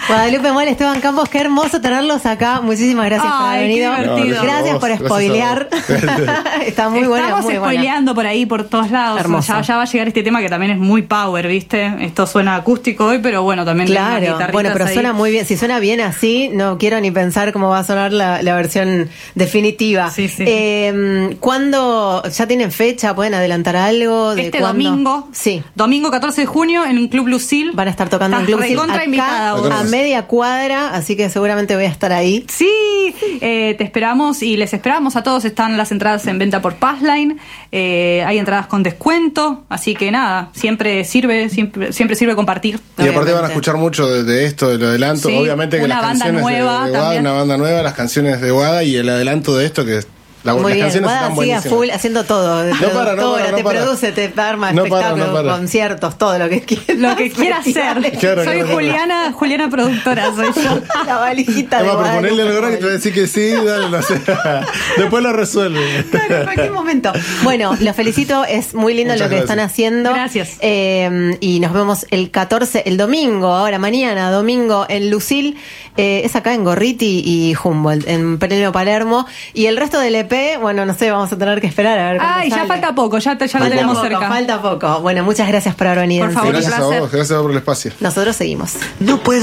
Guadalupe Moll, Esteban Campos, qué hermoso tenerlos acá. Muchísimas gracias por haber venido. Divertido. Gracias por spoilear. Está muy buena. Estamos muy spoileando por ahí, por todos lados. Ya va a llegar este tema que también es muy power, ¿viste? Esto suena acústico hoy, pero bueno, también claro. Bueno, pero suena muy bien. Si suena bien así, no quiero ni pensar cómo va a sonar la versión definitiva. Sí. ¿Cuándo ya tienen fecha? ¿Pueden adelantar algo? Este domingo. Sí. Domingo 14 de junio en el Club Lucil. Van a estar tocando en Club Lucil. Invitada, a media cuadra, así que seguramente voy a estar ahí. Sí, te esperamos y les esperamos a todos. Están las entradas en venta por Passline. Hay entradas con descuento, así que nada, siempre sirve compartir. Y aparte van a escuchar mucho de esto, de lo adelanto. Sí, obviamente que las canciones de Wada, una banda nueva, las canciones de Wada y el adelanto de esto que es. Las canciones están buenísimas. Sigue a full haciendo todo. No para. Te produce, te arma espectáculos, conciertos, todo lo que quieras. Lo que quiera hacer. Claro, soy Juliana productora, soy yo. La valijita de Guadalupe. Proponerle algo ahora que te voy a decir que sí, dale, no sé. Después lo resuelve. Claro, en cualquier momento. Bueno, los felicito, es muy lindo lo que están haciendo. Gracias. Y nos vemos el 14, el domingo, mañana, domingo, en Lucil. Es acá en Gorriti y Humboldt, en Pleno Palermo. Y el resto del EP, bueno, no sé, vamos a tener que esperar a ver cuándo sale. Ya falta poco, ya lo tenemos cerca. Falta poco. Bueno, muchas gracias por haber venido. Por favor, gracias a vos por el espacio. Nosotros seguimos. No puedo